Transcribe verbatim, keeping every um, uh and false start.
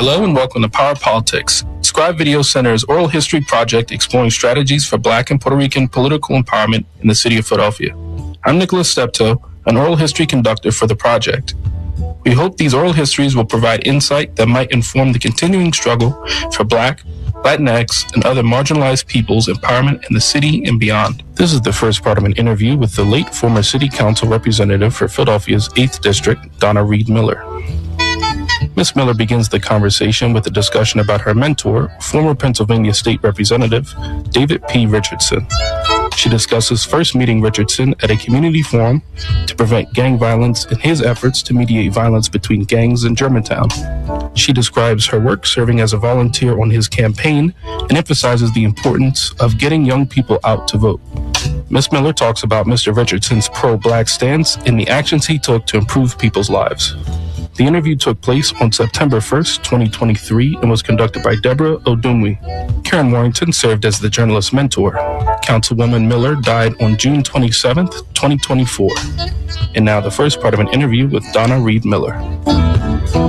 Hello and welcome to Power Politics, Scribe Video Center's oral history project exploring strategies for Black and Puerto Rican political empowerment in the city of Philadelphia. I'm Nicholas Steptoe, an oral history conductor for the project. We hope these oral histories will provide insight that might inform the continuing struggle for Black, Latinx, and other marginalized peoples' empowerment in the city and beyond. This is the first part of an interview with the late former City Council representative for Philadelphia's eighth District, Donna Reed Miller. Miz Miller begins the conversation with a discussion about her mentor, former Pennsylvania State Representative David P. Richardson. She discusses first meeting Richardson at a community forum to prevent gang violence and his efforts to mediate violence between gangs in Germantown. She describes her work serving as a volunteer on his campaign and emphasizes the importance of getting young people out to vote. Miz Miller talks about Mister Richardson's pro-Black stance and the actions he took to improve people's lives. The interview took place on September first, twenty twenty-three, and was conducted by Deborah Odumwe. Karen Warrington served as the journalist's mentor. Councilwoman Miller died on June twenty-seventh, twenty twenty-four. And now the first part of an interview with Donna Reed Miller.